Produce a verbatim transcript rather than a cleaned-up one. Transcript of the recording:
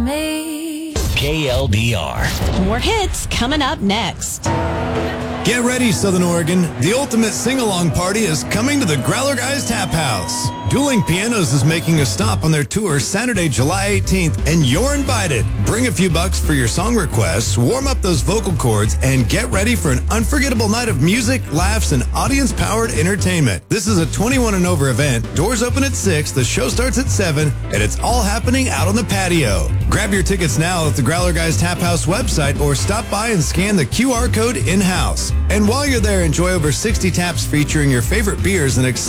me. K L D R. More hits coming up next. Get ready, Southern Oregon. The ultimate sing-along party is coming to the Growler Guys Tap House. Dueling Pianos is making a stop on their tour Saturday, July eighteenth, and you're invited. Bring a few bucks for your song requests, warm up those vocal cords, and get ready for an unforgettable night of music, laughs, and audience-powered entertainment. This is a twenty-one and over event. Doors open at six, the show starts at seven, and it's all happening out on the patio. Grab your tickets now at the Growler Guys Tap House website or stop by and scan the Q R code in-house. And while you're there, enjoy over sixty taps featuring your favorite beers and exciting